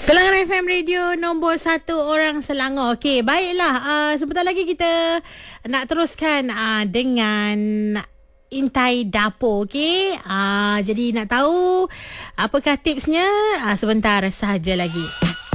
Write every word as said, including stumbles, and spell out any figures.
Kelangan F M Radio nombor satu orang Selangor. Okey, baiklah. Uh, sebentar lagi kita nak teruskan uh, dengan Intai Dapur. Okey. Uh, jadi nak tahu apakah tipsnya? Uh, sebentar sahaja lagi.